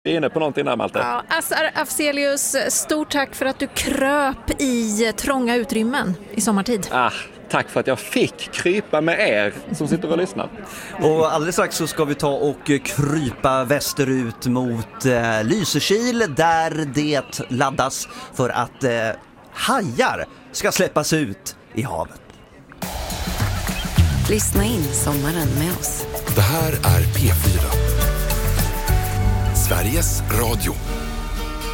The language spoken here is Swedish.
Vi är inne på någonting där, Malte. Ja, Assar Afzelius, stort tack för att du kröp i trånga utrymmen i sommartid. Tack för att jag fick krypa med er som sitter och lyssnar. Och alldeles strax så ska vi ta och krypa västerut mot Lysekil, där det laddas för att hajar ska släppas ut i havet. Lyssna in sommaren med oss. Det här är P4. Sveriges Radio.